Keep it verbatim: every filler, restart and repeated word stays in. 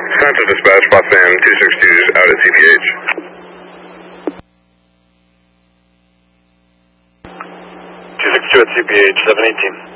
Central Dispatch, Boston two sixty-two is out at C P H. two sixty-two at C P H, seven eighteen.